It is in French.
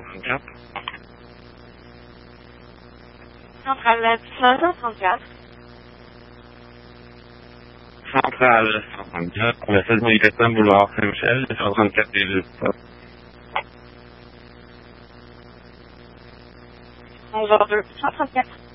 134. Centrale 134. Centrale 134, le 16 1400 boulevard Saint-Michel, 134 des stop. 11h02, 134.